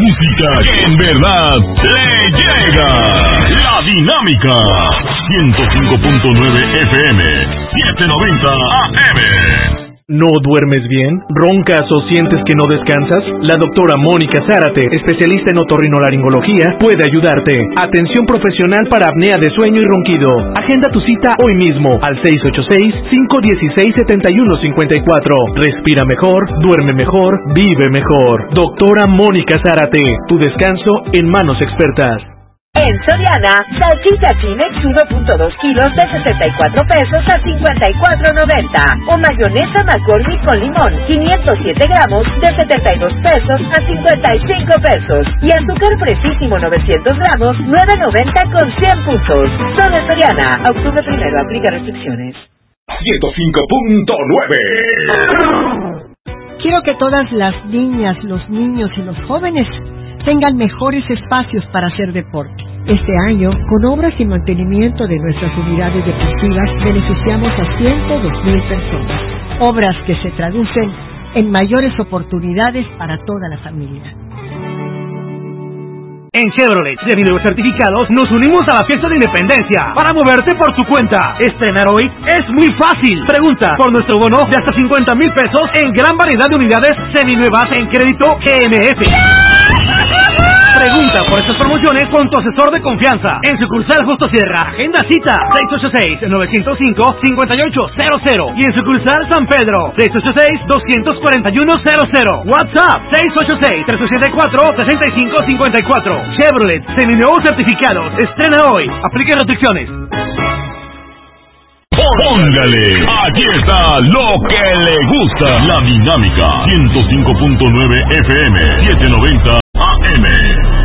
música que en verdad le llega. La Dinámica. 105.9 FM. 790 AM. ¿No duermes bien? ¿Roncas o sientes que no descansas? La doctora Mónica Zárate, especialista en otorrinolaringología, puede ayudarte. Atención profesional para apnea de sueño y ronquido. Agenda tu cita hoy mismo al 686-516-7154. Respira mejor, duerme mejor, vive mejor. Doctora Mónica Zárate, tu descanso en manos expertas. En Soriana, salchicha Chimex 1.2 kilos de 64 pesos a 54.90. O mayonesa McCormick con limón 507 gramos de 72 pesos a 55 pesos. Y azúcar fresísimo 900 gramos 9.90 con 100 puntos. Solo en Soriana. Octubre 1, aplica restricciones. 105.9. Quiero que todas las niñas, los niños y los jóvenes tengan mejores espacios para hacer deporte. Este año, con obras y mantenimiento de nuestras unidades deportivas, beneficiamos a 102,000 personas. Obras que se traducen en mayores oportunidades para toda la familia. En Chevrolet, Seminuevos Certificados, nos unimos a la fiesta de Independencia para moverte por tu cuenta. Estrenar hoy es muy fácil. Pregunta por nuestro bono de hasta 50,000 pesos en gran variedad de unidades seminuevas en crédito GMF. Pregunta por estas promociones con tu asesor de confianza. En sucursal Justo Sierra, agenda cita 686-905-5800. Y en sucursal San Pedro, 686-241-00. WhatsApp 686-384-6554. Chevrolet, seminuevos certificados. Estrena hoy. Aplica restricciones. Póngale, aquí está lo que le gusta. La Dinámica. 105.9 FM. 790